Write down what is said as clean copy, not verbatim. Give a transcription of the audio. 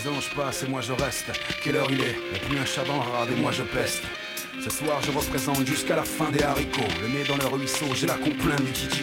Les anges passent et moi je reste. Quelle heure il est? Y'a plus un chat dans le rade et moi je peste. Ce soir je représente jusqu'à la fin des haricots. Le nez dans le ruisseau, j'ai la complainte du titi